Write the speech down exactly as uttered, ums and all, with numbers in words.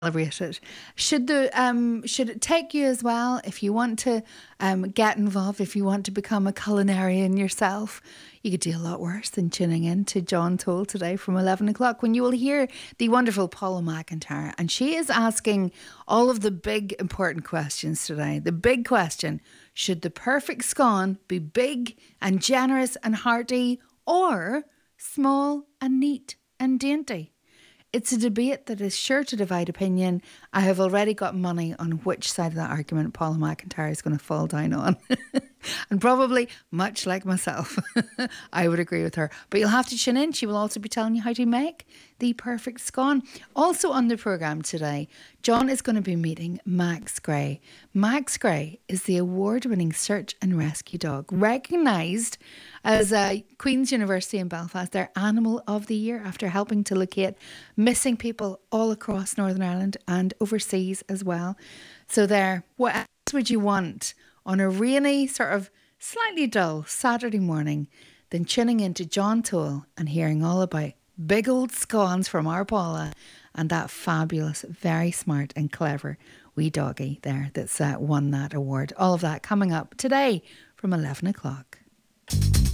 celebrate it. Should the um should it take you as well if you want to um get involved, if you want to become a culinarian yourself? You could do a lot worse than tuning in to John Toll today from eleven o'clock, when you will hear the wonderful Paula McIntyre, and she is asking all of the big important questions today. The big question: should the perfect scone be big and generous and hearty, or small and neat and dainty? It's a debate that is sure to divide opinion. I have already got money on which side of that argument Paula McIntyre is going to fall down on. And probably, much like myself, I would agree with her. But you'll have to tune in. She will also be telling you how to make the perfect scone. Also on the programme today, John is going to be meeting Max Gray. Max Gray is the award-winning search and rescue dog, recognised as uh, Queen's University in Belfast, their Animal of the Year, after helping to locate missing people all across Northern Ireland and overseas as well. So there, what else would you want on a rainy, sort of slightly dull Saturday morning than tuning into John Toll and hearing all about big old scones from our Paula and that fabulous, very smart and clever wee doggy there that's uh, won that award. All of that coming up today from eleven o'clock.